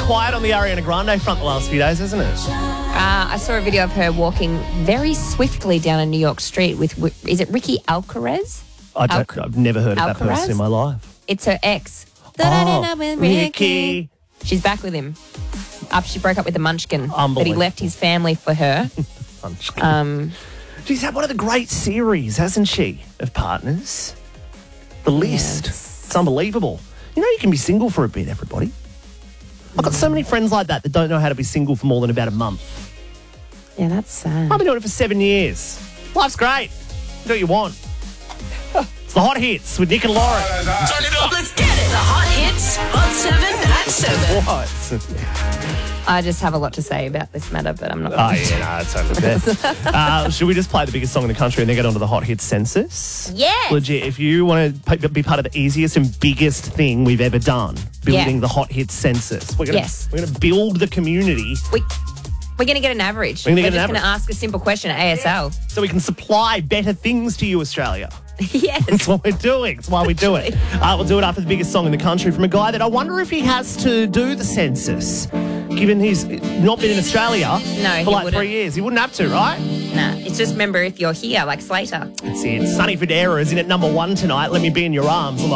quiet on the Ariana Grande front the last few days, hasn't it? I saw a video of her walking very swiftly down a New York street with, is it Ricky Alcaraz? I've never heard of that Alcaraz? person in my life. It's her ex. With Ricky. She's back with him after she broke up with the Munchkin. But he Unbelievable. left his family for her. She's had one of the great series, hasn't she, of partners? The List. Yes. It's unbelievable. You know you can be single for a bit, everybody. I've got so many friends like that don't know how to be single for more than about a month. Yeah, that's sad. I've been doing it for 7 years. Life's great. Do what you want. It's the Hot Hits with Nick and Lauren. Turn it up. Let's get it. The Hot Hits, Hot 7 at 7. What? I just have a lot to say about this matter, but I'm not Oh, going to. yeah, no, it's over there. Should we just play the biggest song in the country and then get onto the Hot Hits census? Yes. Legit, if you want to be part of the easiest and biggest thing we've ever done, building the Hot Hits census, we're going to build the community. We're going to get an average. We're We're gonna just get an going to ask a simple question at ASL. So we can supply better things to you, Australia. Yes. That's what we're doing. It's why we do it. We'll do it after the biggest song in the country from a guy that I wonder if he has to do the census, given he's not been in Australia for like 3 years. He wouldn't have to, right? Nah, it's just remember if you're here, like Slater. It's Sonny Fodera is in at number 1 tonight. Let me be in your arms on the